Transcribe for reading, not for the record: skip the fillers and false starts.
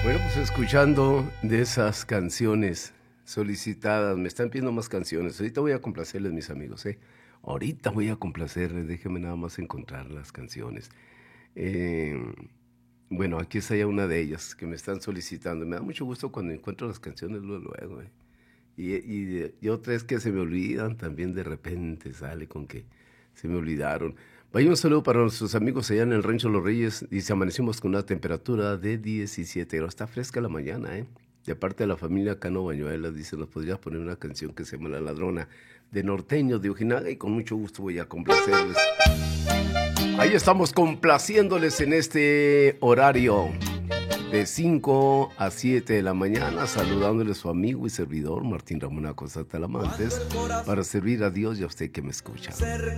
Bueno, pues escuchando de esas canciones solicitadas, me están pidiendo más canciones. Ahorita voy a complacerles, mis amigos, ¿eh? Ahorita voy a complacerles, déjenme nada más encontrar las canciones. Eh, bueno, aquí está ya una de ellas que me están solicitando. Me da mucho gusto cuando encuentro las canciones luego, ¿eh? Y otra es que se me olvidan también de repente, sale con que se me olvidaron. Vaya un saludo para nuestros amigos allá en el Rancho Los Reyes. Dice, amanecimos con una temperatura de 17 grados. Está fresca la mañana, ¿eh? De parte de la familia Cano Bañuelas, dice, nos podría poner una canción que se llama La Ladrona, de Norteños de Ojinaga, y con mucho gusto voy a complacerles. Ahí estamos complaciéndoles en este horario de 5 a 7 de la mañana, saludándole a su amigo y servidor Martín Ramón Acosta Talamantes, para servir a Dios y a usted que me escucha.